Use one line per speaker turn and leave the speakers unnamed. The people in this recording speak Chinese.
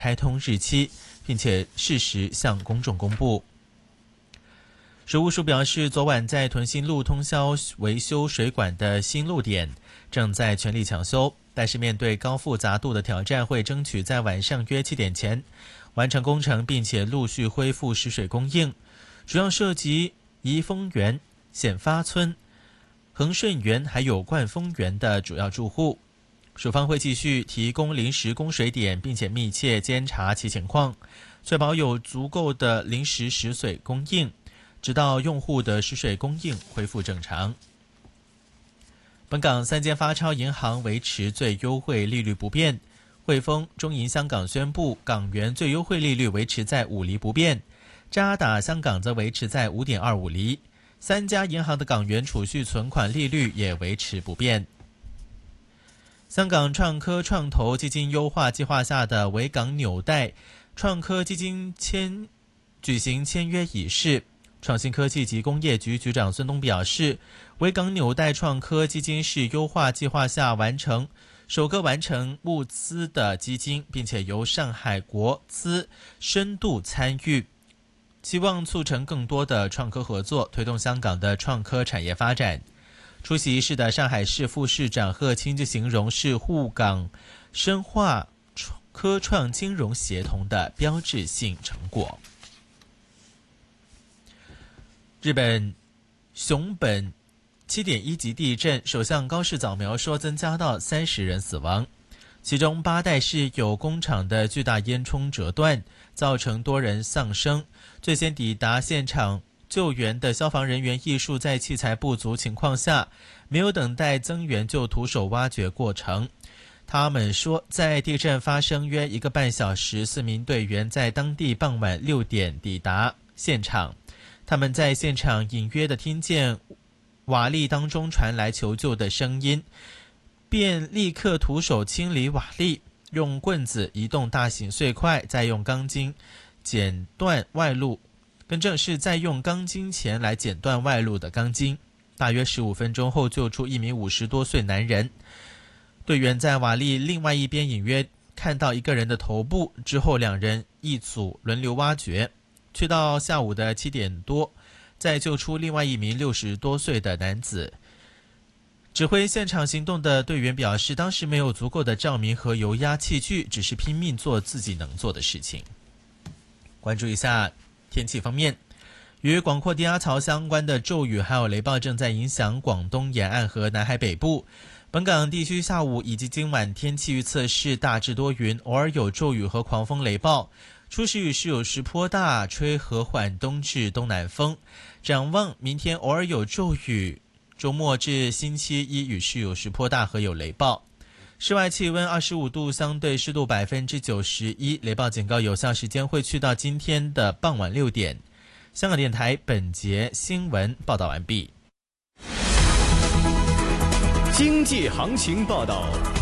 开通日期，并且适时向公众公布。水务署表示，昨晚在屯新路通宵维修水管的新路点正在全力抢修，但是面对高复杂度的挑战，会争取在晚上约7点前完成工程，并且陆续恢复食水供应。主要涉及怡丰园、显发村、恒顺园还有冠丰园的主要住户。署方会继续提供临时供水点，并且密切监察其情况，确保有足够的临时食水供应，直到用户的食水供应恢复正常。本港3间发钞银行维持最优惠利率不变，汇丰、中银香港宣布港元最优惠利率维持在5厘不变，渣打香港则维持在 5.25 厘。3家银行的港元储蓄存款利率也维持不变。香港创科创投基金优化计划下的维港纽带创科基金举行签约仪式。创新科技及工业局局长孙东表示，维港纽带创科基金是优化计划下首个完成募资的基金，并且由上海国资深度参与，希望促成更多的创科合作，推动香港的创科产业发展。出席仪式的上海市副市长贺青就形容是沪港深化科创金融协同的标志性成果。日本熊本 7.1 级地震，首相高市早苗说增加到30人死亡，其中八代市有工厂的巨大烟囱折断，造成多人丧生。最先抵达现场救援的消防人员艺术在器材不足情况下，没有等待增援就徒手挖掘过程。他们说，在地震发生约1个半小时，4名队员在当地傍晚6点抵达现场。他们在现场隐约地听见瓦砾当中传来求救的声音，便立刻徒手清理瓦砾，用棍子移动大型碎块，再用钢筋剪断外露，是在用钢筋钳来剪断外露的钢筋。大约15分钟后救出一名50多岁男人。队员在瓦砾另外一边隐约看到一个人的头部，之后2人一组轮流挖掘，去到下午的7点多，再救出另外一名60多岁的男子。指挥现场行动的队员表示，当时没有足够的照明和油压器具，只是拼命做自己能做的事情。关注一下天气方面，与广阔低压槽相关的骤雨还有雷暴正在影响广东沿岸和南海北部。本港地区下午以及今晚天气预测是大致多云，偶尔有骤雨和狂风雷暴，初时雨势有时颇大，吹和缓东至东南风。展望明天偶尔有骤雨，周末至星期一雨势有时颇大和有雷暴。室外气温25度，相对湿度91%，雷暴警告有效时间会去到今天的傍晚6点。香港电台本节新闻报道完毕。
经济行情报道。